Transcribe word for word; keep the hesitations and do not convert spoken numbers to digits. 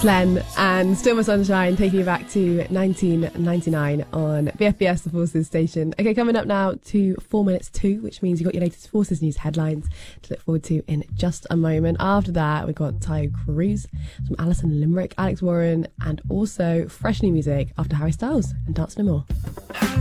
Slen and Still My Sunshine, taking you back to nineteen ninety-nine on B F B S, the Forces station. Okay, coming up now to four minutes two, which means you've got your latest Forces news headlines to look forward to in just a moment. After that, we've got Tayo Cruz from Alison Limerick, Alex Warren, and also fresh new music after Harry Styles and Dance No More.